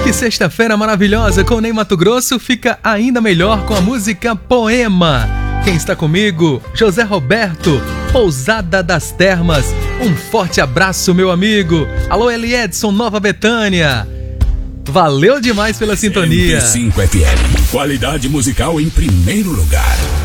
Que sexta-feira maravilhosa com Ney Matogrosso fica ainda melhor com a música Poema. Quem está comigo? José Roberto, Pousada das Termas. Um forte abraço, meu amigo. Alô, Eli Edson, Nova Betânia. Valeu demais pela sintonia. 105 FM, qualidade musical em primeiro lugar.